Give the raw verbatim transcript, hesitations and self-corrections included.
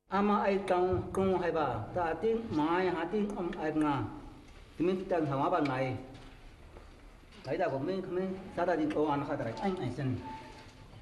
ama ai tang kung hai ba ta ting mai ha ting om ai nga timin tang hama ba nai ai da ko men khmen sa da din ko an kha da anh anh sen